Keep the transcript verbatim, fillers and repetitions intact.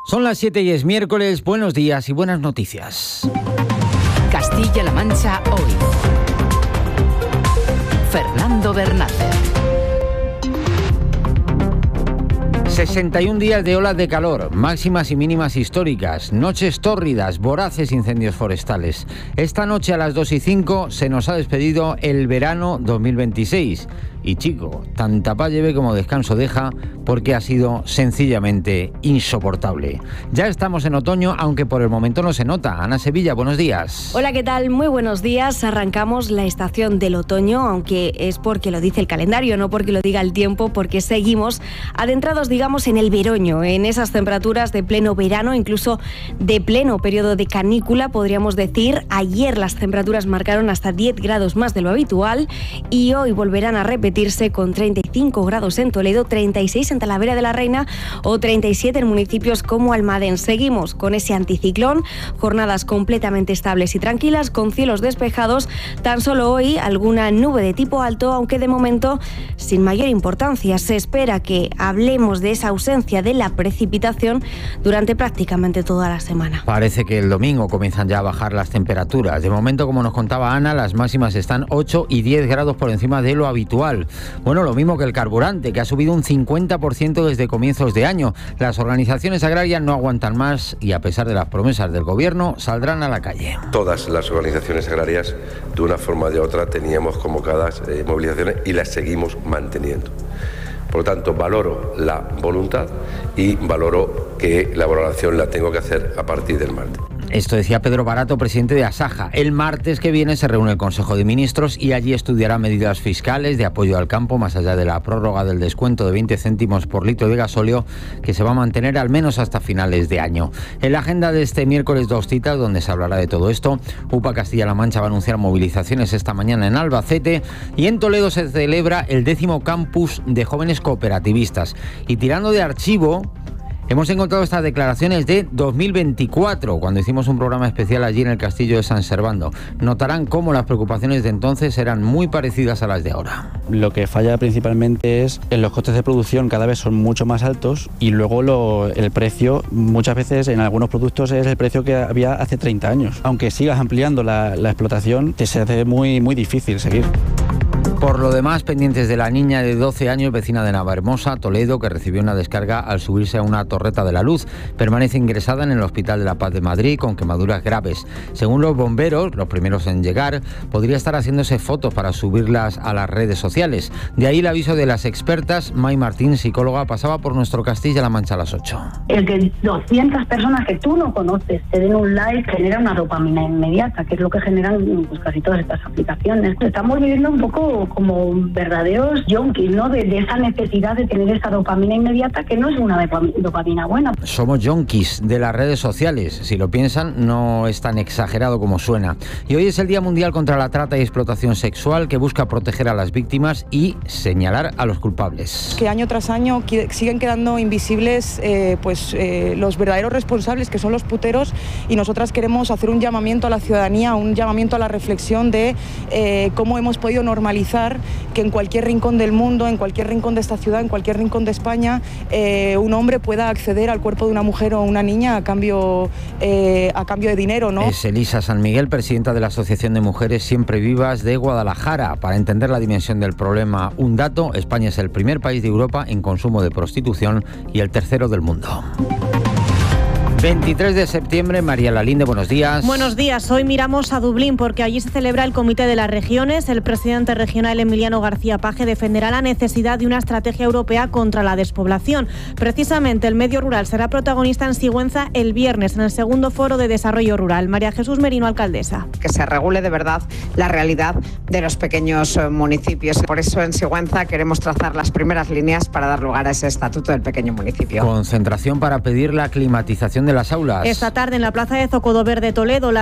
Son las siete y es miércoles, buenos días y buenas noticias. Castilla-La Mancha hoy. Fernando Bernández. sesenta y un días de olas de calor, máximas y mínimas históricas, noches tórridas, voraces incendios forestales. Esta noche a las dos y cinco se nos ha despedido el verano dos mil veintiséis. Y chico, tanta paz lleve como descanso deja, porque ha sido sencillamente insoportable. Ya estamos en otoño, aunque por el momento no se nota. Ana Sevilla, buenos días. Hola, ¿qué tal? Muy buenos días. Arrancamos la estación del otoño, aunque es porque lo dice el calendario, no porque lo diga el tiempo, porque seguimos adentrados, digamos, en el veroño, en esas temperaturas de pleno verano, incluso de pleno periodo de canícula, podríamos decir. Ayer las temperaturas marcaron hasta diez grados más de lo habitual y hoy volverán a repetir con treinta y cinco grados en Toledo, treinta y seis en Talavera de la Reina o treinta y siete en municipios como Almadén. Seguimos con ese anticiclón, jornadas completamente estables y tranquilas, con cielos despejados. Tan solo hoy alguna nube de tipo alto, aunque de momento sin mayor importancia. Se espera que hablemos de esa ausencia de la precipitación durante prácticamente toda la semana. Parece que el domingo comienzan ya a bajar las temperaturas. De momento, como nos contaba Ana, las máximas están ocho y diez grados por encima de lo habitual. Bueno, lo mismo que el carburante, que ha subido un cincuenta por ciento desde comienzos de año. Las organizaciones agrarias no aguantan más y, a pesar de las promesas del gobierno, saldrán a la calle. Todas las organizaciones agrarias, de una forma o de otra, teníamos convocadas eh, movilizaciones y las seguimos manteniendo. Por lo tanto, valoro la voluntad y valoro que la valoración la tengo que hacer a partir del martes. Esto decía Pedro Barato, presidente de Asaja. El martes que viene se reúne el Consejo de Ministros y allí estudiará medidas fiscales de apoyo al campo, más allá de la prórroga del descuento de veinte céntimos por litro de gasóleo, que se va a mantener al menos hasta finales de año. En la agenda de este miércoles, dos citas donde se hablará de todo esto. UPA Castilla-La Mancha va a anunciar movilizaciones esta mañana en Albacete y en Toledo se celebra el décimo campus de jóvenes cooperativistas. Y tirando de archivo, hemos encontrado estas declaraciones de dos mil veinticuatro, cuando hicimos un programa especial allí en el Castillo de San Servando. Notarán cómo las preocupaciones de entonces eran muy parecidas a las de ahora. Lo que falla principalmente es en los costes de producción, cada vez son mucho más altos, y luego lo, el precio, muchas veces en algunos productos es el precio que había hace treinta años. Aunque sigas ampliando la, la explotación, te se hace muy, muy difícil seguir. Por lo demás, pendientes de la niña de doce años, vecina de Navahermosa, Toledo, que recibió una descarga al subirse a una torreta de la luz. Permanece ingresada en el Hospital de la Paz de Madrid con quemaduras graves. Según los bomberos, los primeros en llegar, podría estar haciéndose fotos para subirlas a las redes sociales. De ahí el aviso de las expertas. May Martín, psicóloga, pasaba por nuestro Castilla-La Mancha a las ocho. El que doscientas personas que tú no conoces te den un like genera una dopamina inmediata, que es lo que generan pues, casi todas estas aplicaciones. Estamos viviendo un poco como verdaderos yonkis, ¿no? De, de esa necesidad de tener esa dopamina inmediata, que no es una dopamina buena. Somos yonkis de las redes sociales. Si lo piensan, no es tan exagerado como suena. Y hoy es el Día Mundial contra la Trata y Explotación Sexual, que busca proteger a las víctimas y señalar a los culpables. Que año tras año siguen quedando invisibles eh, pues, eh, los verdaderos responsables, que son los puteros, y nosotras queremos hacer un llamamiento a la ciudadanía, un llamamiento a la reflexión de eh, cómo hemos podido normalizar que en cualquier rincón del mundo, en cualquier rincón de esta ciudad, en cualquier rincón de España, eh, un hombre pueda acceder al cuerpo de una mujer o una niña a cambio, eh, a cambio de dinero, ¿no? Es Elisa San Miguel, presidenta de la Asociación de Mujeres Siempre Vivas de Guadalajara. Para entender la dimensión del problema, un dato: España es el primer país de Europa en consumo de prostitución y el tercero del mundo. veintitrés de septiembre, María Lalinde, buenos días. Buenos días. Hoy miramos a Dublín porque allí se celebra el Comité de las Regiones. El presidente regional Emiliano García Paje defenderá la necesidad de una estrategia europea contra la despoblación. Precisamente el medio rural será protagonista en Sigüenza el viernes en el segundo Foro de Desarrollo Rural. María Jesús Merino, alcaldesa. Que se regule de verdad la realidad de los pequeños municipios. Por eso en Sigüenza queremos trazar las primeras líneas para dar lugar a ese estatuto del pequeño municipio. Concentración para pedir la climatización de las aulas. Esta tarde en la plaza de Zocodover de Toledo, la